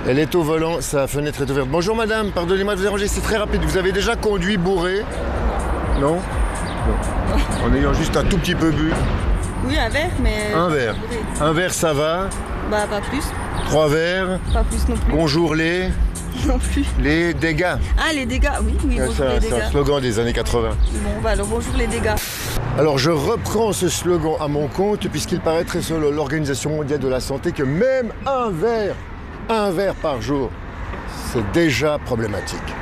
Elle est au volant, sa fenêtre est ouverte. Bonjour madame, pardonnez-moi de vous déranger, c'est très rapide. Vous avez déjà conduit bourré? Non? Non. En ayant juste un tout petit peu bu? Oui, un verre, mais... Un verre. Un verre, ça va? Bah, pas plus. 3 verres? Pas plus non plus. Bonjour les... Non plus. Les dégâts. Ah, les dégâts, oui, bonjour les C'est dégâts. un slogan des années 80. Bon, bah alors bonjour les dégâts. Alors je reprends ce slogan à mon compte puisqu'il paraîtrait selon l'Organisation mondiale de la santé que même un verre par jour, c'est déjà problématique.